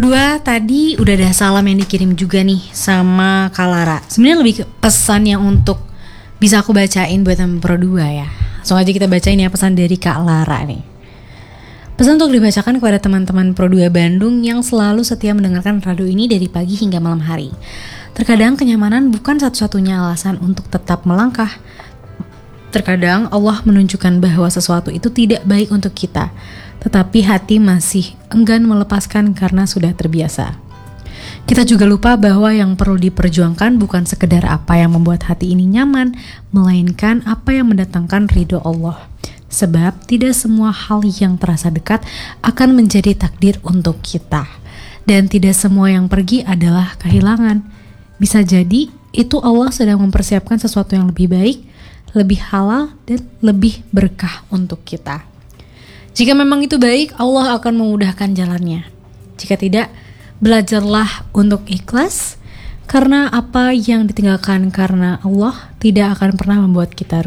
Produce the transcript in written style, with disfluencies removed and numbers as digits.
Pro 2 tadi udah ada salam yang dikirim juga nih sama Kak Lara. Sebenarnya lebih ke pesan yang untuk bisa aku bacain buat teman Pro 2 ya. Langsung aja kita bacain ya pesan dari Kak Lara nih. Pesan untuk dibacakan kepada teman-teman Pro 2 Bandung yang selalu setia mendengarkan radio ini dari pagi hingga malam hari. Terkadang kenyamanan bukan satu-satunya alasan untuk tetap melangkah. Terkadang Allah menunjukkan bahwa sesuatu itu tidak baik untuk kita, tetapi hati masih enggan melepaskan karena sudah terbiasa. Kita juga lupa bahwa yang perlu diperjuangkan bukan sekedar apa yang membuat hati ini nyaman, melainkan apa yang mendatangkan ridho Allah. Sebab tidak semua hal yang terasa dekat akan menjadi takdir untuk kita. Dan tidak semua yang pergi adalah kehilangan. Bisa jadi itu Allah sedang mempersiapkan sesuatu yang lebih baik, lebih halal, dan lebih berkah untuk kita. Jika memang itu baik, Allah akan memudahkan jalannya. Jika tidak, belajarlah untuk ikhlas, karena apa yang ditinggalkan karena Allah tidak akan pernah membuat kita